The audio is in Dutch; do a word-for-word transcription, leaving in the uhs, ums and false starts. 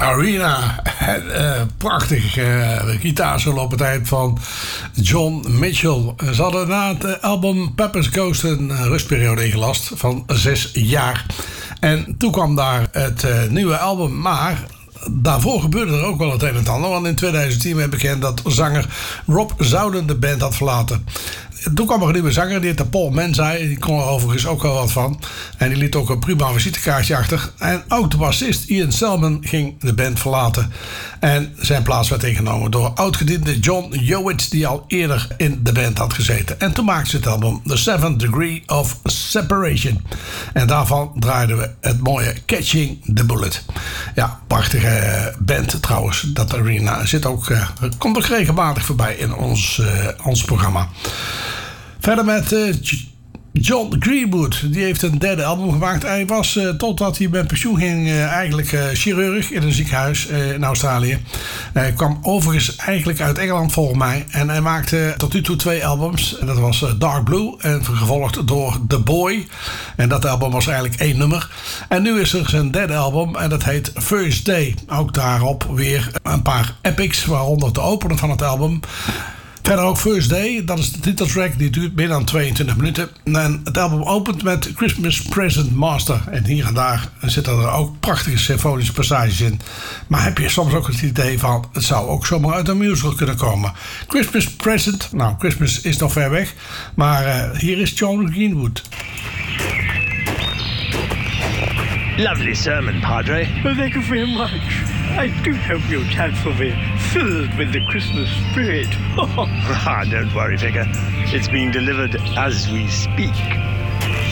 Arena. Uh, prachtig uh, gitaarsolo op het eind van John Mitchell. Ze hadden na het album Pepper's Ghost een rustperiode ingelast van zes jaar. En toen kwam daar het uh, nieuwe album, maar daarvoor gebeurde er ook wel het een en het ander. Want in tweeduizend tien werd bekend dat zanger Rob Zouden de band had verlaten. Toen kwam er een nieuwe zanger, die heette Paul Menzies. Die kon er overigens ook wel wat van. En die liet ook een prima visitekaartje achter. En ook de bassist Ian Selman ging de band verlaten. En zijn plaats werd ingenomen door oudgediende John Jowitz, die al eerder in de band had gezeten. En toen maakte ze het album The Seventh Degree of Separation. En daarvan draaiden we het mooie Catching the Bullet. Ja, prachtige band trouwens. Dat Arena zit ook, uh, komt ook regelmatig voorbij in ons, uh, ons programma. Verder met uh, John Greenwood. Die heeft een derde album gemaakt. Hij was, uh, totdat hij met pensioen ging, uh, eigenlijk uh, chirurg in een ziekenhuis uh, in Australië. Hij kwam overigens eigenlijk uit Engeland volgens mij. En hij maakte tot nu toe twee albums. En dat was uh, Dark Blue en gevolgd door The Boy. En dat album was eigenlijk één nummer. En nu is er zijn derde album en dat heet First Day. Ook daarop weer een paar epics, waaronder de opener van het album. Verder ook First Day, dat is de titeltrack, die duurt meer dan tweeëntwintig minuten. En het album opent met Christmas Present Master. En hier en daar zitten er ook prachtige symfonische passages in. Maar heb je soms ook het idee van, het zou ook zomaar uit een musical kunnen komen. Christmas Present, nou Christmas is nog ver weg, maar uh, hier is John Greenwood. Lovely sermon, Padre. Well, thank you very much. I do hope your chants will be filled with the Christmas spirit. Ah, don't worry, Vicar. It's being delivered as we speak.